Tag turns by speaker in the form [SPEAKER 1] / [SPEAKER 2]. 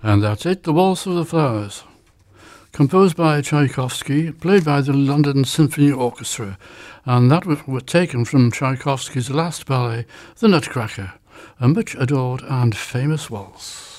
[SPEAKER 1] And that's it, The Waltz of the Flowers. Composed by Tchaikovsky, played by the London Symphony Orchestra, and that was taken from Tchaikovsky's last ballet, The Nutcracker, a much adored and famous waltz.